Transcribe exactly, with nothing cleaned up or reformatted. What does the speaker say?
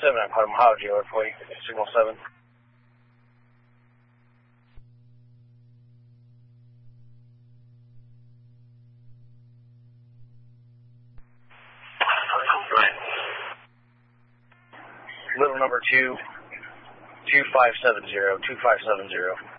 seven, I'm Potomac Ohio, J R for you. Signal seven. Little number two, two five seven zero, two five seven zero.